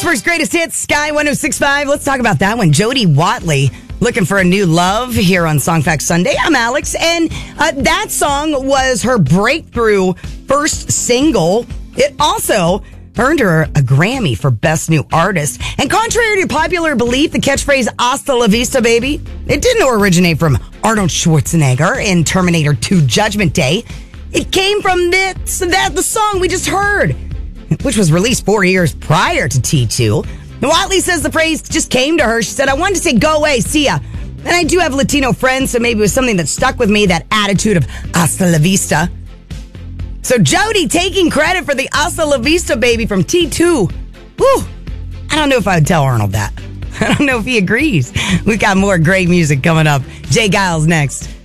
Pittsburgh's greatest hits, Sky 106.5. Let's talk about that one. Jody Watley looking for a new love here on Song Facts Sunday. I'm Alex, and that song was her breakthrough first single. It also earned her a Grammy for Best New Artist. And contrary to popular belief, the catchphrase "Hasta la vista, baby," it didn't originate from Arnold Schwarzenegger in Terminator 2 Judgment Day. It came from the song we just heard, which was released 4 years prior to T2. Watley says the phrase just came to her. She said, "I wanted to say, go away, see ya. And I do have Latino friends, so maybe it was something that stuck with me, that attitude of hasta la vista." So Jody taking credit for the hasta la vista, baby, from T2. Woo! I don't know if I would tell Arnold that. I don't know if he agrees. We've got more great music coming up. Jay Giles next.